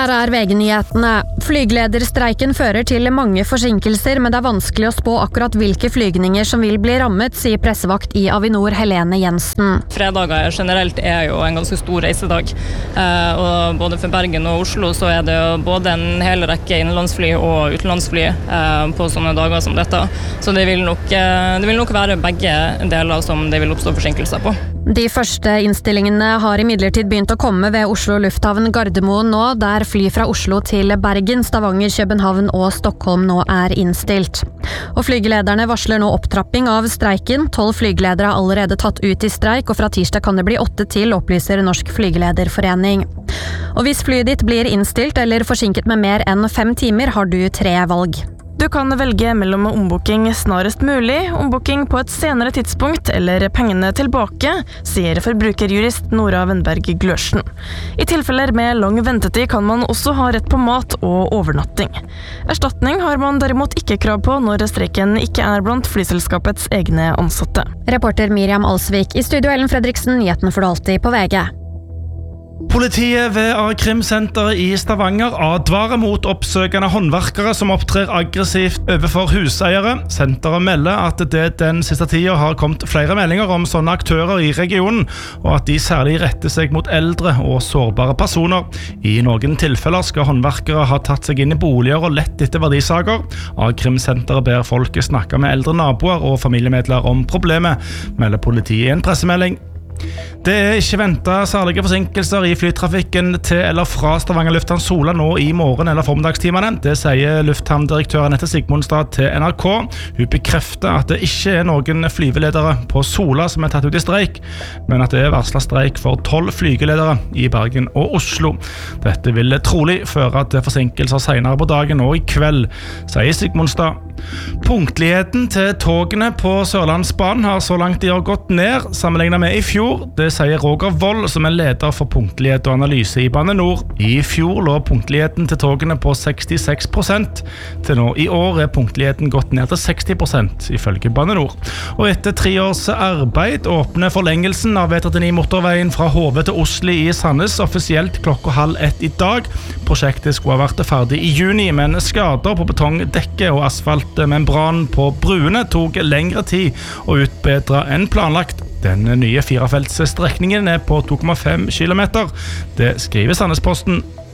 Her VG-nyhetene. Flyglederstreiken fører til mange forsinkelser, men det vanskelig å spå akkurat hvilke flygninger som vil bli rammet, sier pressevakt i Avinor Helene Jensen. Fredager generelt jo en ganske stor reisedag, og både for Bergen og Oslo så det jo både en hel rekke innenlandsfly og utenlandsfly på sånne dager som dette. Så det vil nok være begge deler som det vil oppstå forsinkelser på. De første innstillingene har imidlertid begynt å komme ved Oslo lufthavn Gardermoen nå, der fly fra Oslo til Bergen, Stavanger, København og Stockholm nå innstilt. Og flygelederne varsler nå opptrapping av streiken. 12 flygeledere har allerede tatt ut i streik, og fra tirsdag kan det bli 8 til, opplyser Norsk Flygelederforening. Og hvis flyet ditt blir innstilt eller forsinket med mer enn 5 timer, har du 3 valg. Du kan velge mellom ombooking snarest mulig, ombooking på et senere tidspunkt eller pengene tilbake, sier forbrukerjurist Nora Wenberg Glørsen. I tilfeller med lang ventetid kan man også ha rett på mat og overnatting. Erstatning har man derimot ikke krav på når streiken ikke blant flyselskapets egne ansatte. Reporter Miriam Alsvik i studio. Ellen Fredriksen, nyheten får du alltid på VG. Politiet ved A-krimsenteret i Stavanger advarer mot oppsøkende håndverkere som opptrer aggressivt overfor huseiere. Senteret melder at det den siste tiden har kommet flere meldinger om sånne aktører i regionen, og at de særlig retter seg mot eldre og sårbare personer. I noen tilfeller skal håndverkere ha tatt seg inn i boliger og lett etter verdisaker. A-krimsenteret ber folket snakke med eldre naboer og familiemedlemmer om problemet, melder politiet i en pressemelding. Det ikke ventet særlige forsinkelser i flytrafikken til eller fra Stavanger lufthavn Sola nå i morgen eller formiddagstimene. Det sier lufthavndirektør Anette Sigmundstad til NRK. Hun bekrefter at det ikke noen flyveledere på Sola som tatt ut i streik, men at det varslet streik for 12 flygeledere i Bergen og Oslo. Dette vil trolig føre til forsinkelser senere på dagen og i kveld, sier Sigmundstad. Punktligheten til togene på Sørlandsbanen har så langt de har gått ned sammenlignet med i fjor. Det sier Roger Wold, som leder for punktlighet og analyse i Bane Nor. I fjor lå punktligheten til togene på 66%. Til nå i år punktligheten gått ned til 60%, ifølge Bane Nor. Og etter 3 års arbeid åpner forlengelsen av E39-motorveien fra Hove til Osli i Sandnes offisielt 12:30 i dag. Prosjektet skulle ha vært ferdig i juni, men skader på betongdekket og asfaltmembran på bruene tok lengre tid å utbedre enn planlagt. Den nye 4-feltsstrekningen på 2,5 kilometer. Det skriver Sandnesposten.